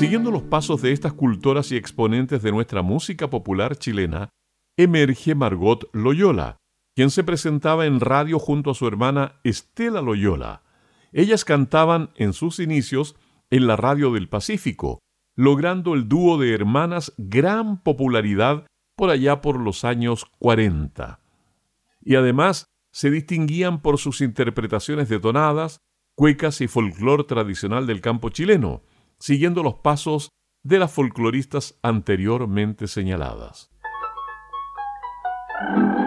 Siguiendo los pasos de estas cultoras y exponentes de nuestra música popular chilena, emerge Margot Loyola, quien se presentaba en radio junto a su hermana Estela Loyola. Ellas cantaban en sus inicios en la Radio del Pacífico, logrando el dúo de hermanas gran popularidad por allá por los años 40. Y además se distinguían por sus interpretaciones de tonadas, cuecas y folclor tradicional del campo chileno, siguiendo los pasos de las folcloristas anteriormente señaladas.